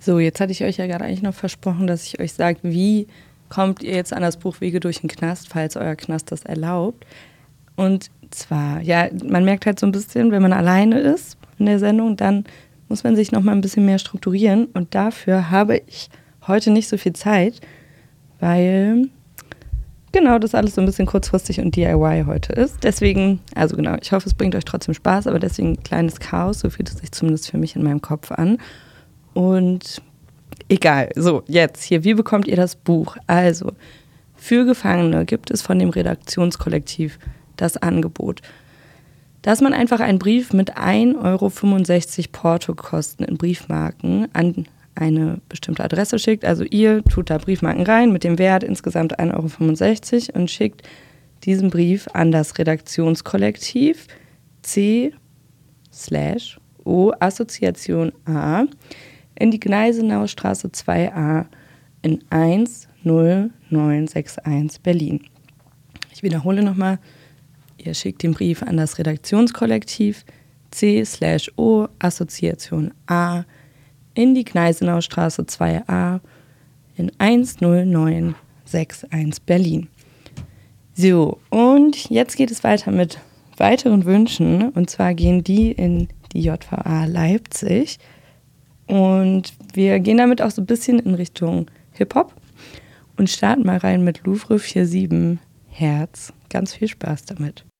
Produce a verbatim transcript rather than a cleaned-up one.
So, jetzt hatte ich euch ja gerade eigentlich noch versprochen, dass ich euch sage, wie kommt ihr jetzt an das Buch Wege durch den Knast, falls euer Knast das erlaubt. Und zwar, ja, man merkt halt so ein bisschen, wenn man alleine ist in der Sendung, dann muss man sich noch mal ein bisschen mehr strukturieren. Und dafür habe ich heute nicht so viel Zeit, weil genau das alles so ein bisschen kurzfristig und D I Y heute ist. Deswegen, also genau, ich hoffe, es bringt euch trotzdem Spaß, aber deswegen ein kleines Chaos, so fühlt es sich zumindest für mich in meinem Kopf an. Und egal, so, jetzt hier, wie bekommt ihr das Buch? Also, für Gefangene gibt es von dem Redaktionskollektiv das Angebot, dass man einfach einen Brief mit ein Euro fünfundsechzig Portokosten in Briefmarken an eine bestimmte Adresse schickt. Also ihr tut da Briefmarken rein mit dem Wert insgesamt ein Euro fünfundsechzig und schickt diesen Brief an das Redaktionskollektiv C slash O Assoziation A in die Gneisenauer Straße zwei a in eins null neun sechs eins Berlin. Ich wiederhole nochmal, ihr schickt den Brief an das Redaktionskollektiv C slash O Assoziation A in die Gneisenauer Straße zwei a in eins null neun sechs eins Berlin. So, und jetzt geht es weiter mit weiteren Wünschen. Und zwar gehen die in die J V A Leipzig. Und wir gehen damit auch so ein bisschen in Richtung Hip-Hop und starten mal rein mit Louvre siebenundvierzig Hertz. Ganz viel Spaß damit.